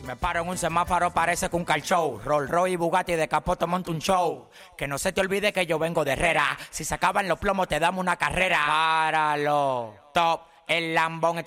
Me paro en un semáforo, parece que un car show. Rolls Royce y Bugatti de capoto monta un show. Que no se te olvide que yo vengo de Herrera. Si se acaban los plomos te damos una carrera. Páralo, top, el lambón está